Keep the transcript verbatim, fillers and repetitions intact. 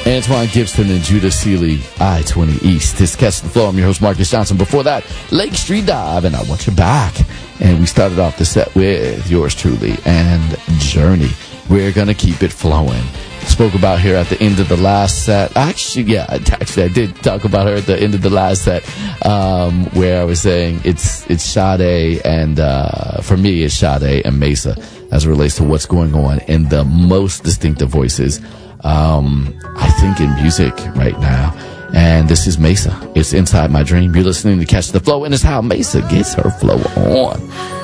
Antoine Gibson and Judah Seeley, I twenty East. This is Catch the Flow. I'm your host, Marcus Johnson. Before that, Lake Street Dive, and I Want You Back. And we started off the set with yours truly and Journey. We're going to keep it flowing. Spoke about her at the end of the last set. Actually, yeah, actually, I did talk about her at the end of the last set, um, where I was saying it's it's Sade, and uh, for me, it's Sade and Mesa as it relates to what's going on in the most distinctive voices, um, I think, in music right now. And this is Mesa. It's Inside My Dream. You're listening to Catch the Flow, and it's how Mesa gets her flow on.